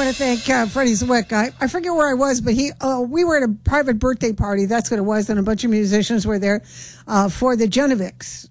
want to thank Freddie Zwick. I forget where I was, but we were at a private birthday party. That's what it was, and a bunch of musicians were there for the Genovics.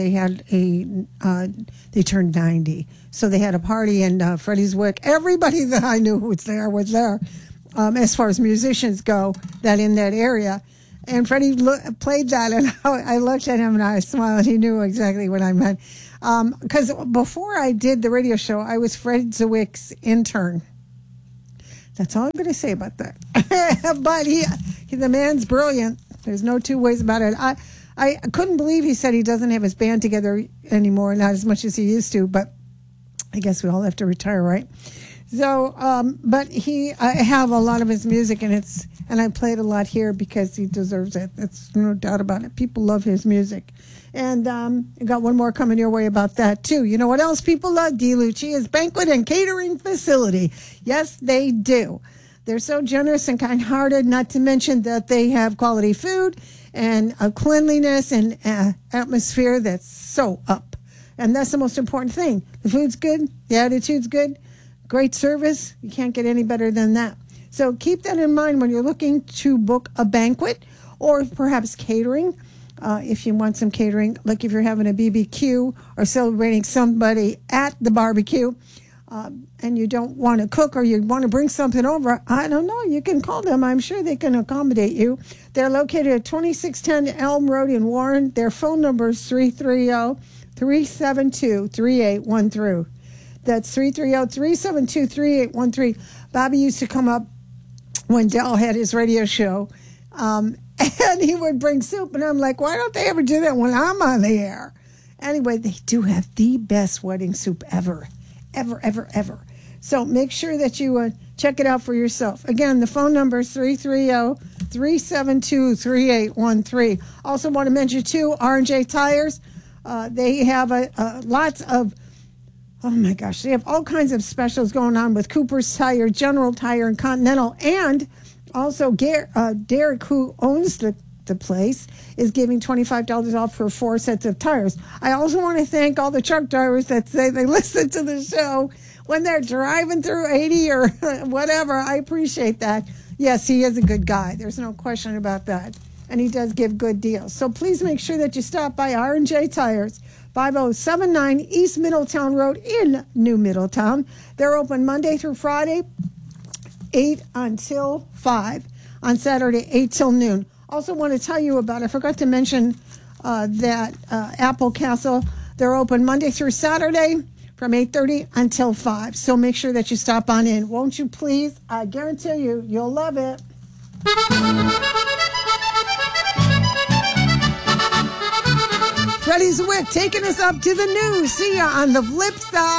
They turned 90, so they had a party, and Freddie Zwick. Everybody that I knew was there. As far as musicians go, that in that area. And Freddie played that, and I looked at him and I smiled. He knew exactly what I meant. Because before I did the radio show, I was Fred Zwick's intern. That's all I'm going to say about that. But the man's brilliant. There's no two ways about it. I couldn't believe he said he doesn't have his band together anymore, not as much as he used to. But I guess we all have to retire, right? So, but I have a lot of his music, and I play it a lot here because he deserves it. That's no doubt about it. People love his music. And I got one more coming your way about that, too. You know what else people love? DeLucia's Banquet and Catering Facility. Yes, they do. They're so generous and kind-hearted, not to mention that they have quality food and a cleanliness and atmosphere that's so up. And that's the most important thing. The food's good. The attitude's good. Great service. You can't get any better than that. So keep that in mind when you're looking to book a banquet or perhaps catering. If you want some catering, like if you're having a BBQ or celebrating somebody at the barbecue and you don't want to cook or you want to bring something over, I don't know. You can call them. I'm sure they can accommodate you. They're located at 2610 Elm Road in Warren. Their phone number is 330-372-3813. That's 330-372-3813. Bobby used to come up when Del had his radio show, and he would bring soup, and I'm like, why don't they ever do that when I'm on the air? Anyway, they do have the best wedding soup ever. So make sure that you check it out for yourself. Again, the phone number is 330-372-3813. Also want to mention, too, R&J Tires. They have lots of... Oh, my gosh. They have all kinds of specials going on with Cooper's Tire, General Tire, and Continental. And also Derek, who owns the place, is giving $25 off for 4 sets of tires. I also want to thank all the truck drivers that say they listen to the show when they're driving through 80 or whatever. I appreciate that. Yes, he is a good guy. There's no question about that. And he does give good deals. So please make sure that you stop by R&J Tires. 5079 East Middletown Road in New Middletown. They're open Monday through Friday, 8 until 5. On Saturday, 8 till noon. Also want to tell you about, I forgot to mention that Apple Castle, they're open Monday through Saturday from 8:30 until 5. So make sure that you stop on in. Won't you please? I guarantee you, you'll love it. Freddie Zwick taking us up to the news. See ya on the flip side.